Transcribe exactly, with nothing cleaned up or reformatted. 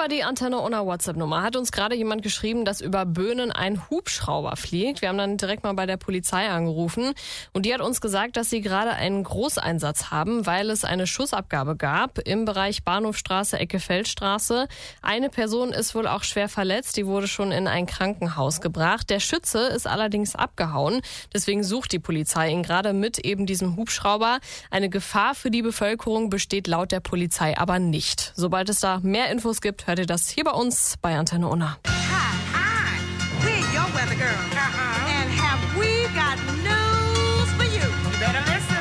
Über die Antenne Unna WhatsApp-Nummer hat uns gerade jemand geschrieben, dass über Böhnen ein Hubschrauber fliegt. Wir haben dann direkt mal bei der Polizei angerufen und die hat uns gesagt, dass sie gerade einen Großeinsatz haben, weil es eine Schussabgabe gab im Bereich Bahnhofstraße, Ecke Feldstraße. Eine Person ist wohl auch schwer verletzt, die wurde schon in ein Krankenhaus gebracht. Der Schütze ist allerdings abgehauen, deswegen sucht die Polizei ihn gerade mit eben diesem Hubschrauber. Eine Gefahr für die Bevölkerung besteht laut der Polizei aber nicht. Sobald es da mehr Infos gibt, hört ihr das hier bei uns bei Antenne Unna. Hi, hi. We're your weather girl. Uh-huh. And have we got news for you? You better listen.